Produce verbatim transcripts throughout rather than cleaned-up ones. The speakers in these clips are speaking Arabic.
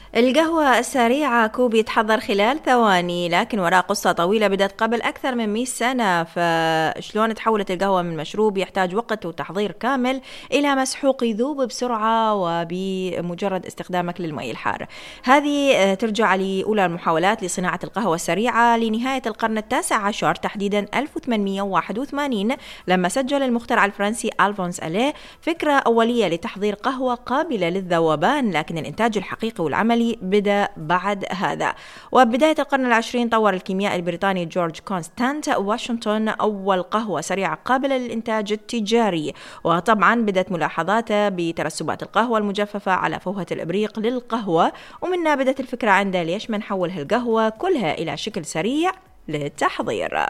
القهوة السريعة كوب يتحضر خلال ثواني، لكن وراء قصة طويلة بدأت قبل أكثر من مئة سنة. فشلون تحولت القهوة من مشروب يحتاج وقت وتحضير كامل إلى مسحوق يذوب بسرعة وبمجرد استخدامك للماء الحار. هذه ترجع لأولى المحاولات لصناعة القهوة السريعة لنهاية القرن التاسع عشر، تحديدا ألف وثمانمئة وواحد وثمانين، لما سجل المخترع الفرنسي ألفونس أليه فكرة أولية لتحضير قهوة قابلة للذوبان، لكن الإنتاج الحقيقي والعملي بدأ بعد هذا. وبداية القرن العشرين طور الكيميائي البريطاني جورج كونستانت واشنطن أول قهوة سريعة قابلة للإنتاج التجاري، وطبعا بدأت ملاحظاته بترسبات القهوة المجففة على فوهة الإبريق للقهوة، ومنها بدأت الفكرة عنده ليش ما نحول هالقهوة كلها إلى شكل سريع للتحضير.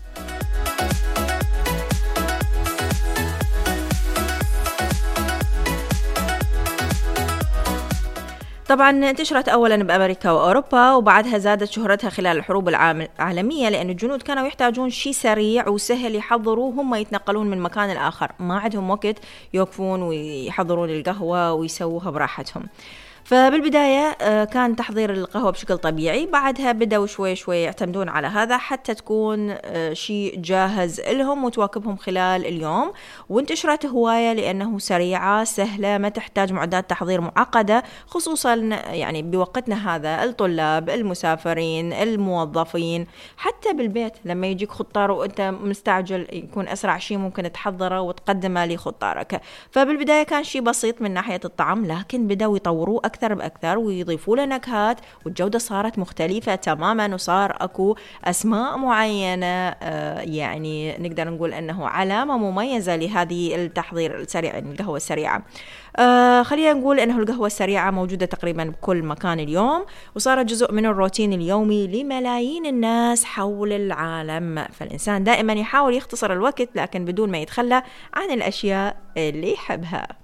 طبعا انتشرت أولا بأمريكا وأوروبا، وبعدها زادت شهرتها خلال الحروب العالمية، لأن الجنود كانوا يحتاجون شيء سريع وسهل يحضروا، هم يتنقلون من مكان لآخر، ما عندهم وقت يوقفون ويحضرون القهوة ويسووها براحتهم. فبالبداية كان تحضير القهوة بشكل طبيعي، بعدها بدأوا شوي شوي يعتمدون على هذا حتى تكون شيء جاهز لهم وتواكبهم خلال اليوم. وانتشرت هواية لأنه سريعة سهلة ما تحتاج معدات تحضير معقدة، خصوصا يعني بوقتنا هذا الطلاب، المسافرين، الموظفين، حتى بالبيت لما يجيك خطار وانت مستعجل يكون أسرع شيء ممكن تحضره وتقدمه لخطارك. فبالبداية كان شيء بسيط من ناحية الطعم، لكن بدأوا يطوروه أكثر بأكثر ويضيفوا له نكهات، والجودة صارت مختلفة تماما، وصار أكو أسماء معينة آه يعني نقدر نقول أنه علامة مميزة لهذه التحضير السريع، القهوة السريعة. آه خلينا نقول أنه القهوة السريعة موجودة تقريبا بكل مكان اليوم، وصارت جزء من الروتين اليومي لملايين الناس حول العالم. فالإنسان دائما يحاول يختصر الوقت لكن بدون ما يتخلى عن الأشياء اللي يحبها.